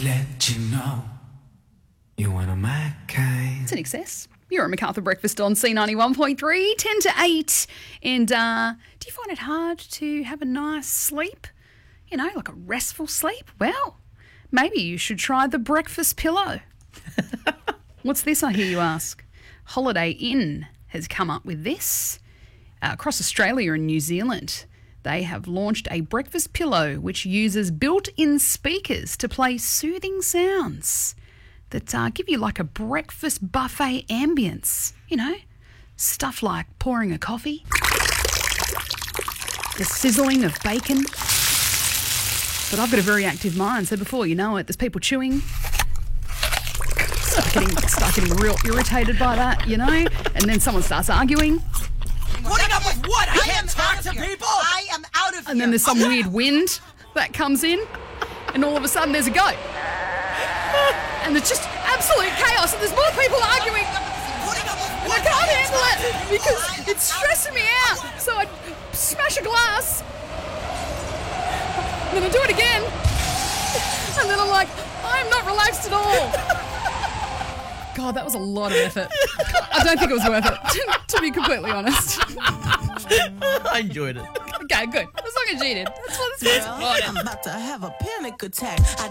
let you know you're one of my kind. It's in excess. You're at MacArthur Breakfast on C91.3, 10 to 8. And do you find it hard to have a nice sleep? You know, like a restful sleep? Well, maybe you should try the breakfast pillow. What's this, I hear you ask? Holiday Inn has come up with this. Across Australia and New Zealand, they have launched a breakfast pillow which uses built-in speakers to play soothing sounds that give you like a breakfast buffet ambience. You know, stuff like pouring a coffee, the sizzling of bacon. But I've got a very active mind, so before you know it, there's people chewing. Start getting real irritated by that, you know, and then someone starts arguing. Putting up with what? I can't talk to people? I am out of here. And then there's some weird wind that comes in, and all of a sudden there's a goat. And it's just absolute chaos, and there's more people arguing. And I can't handle it because it's stressing me out. So I smash a glass, and then I do it again, and then I'm like, I'm not relaxed at all. God, that was a lot of effort. I don't think it was worth it, to be completely honest. I enjoyed it. Okay, good. As long as you did. That's what it's I'm about to have a panic attack.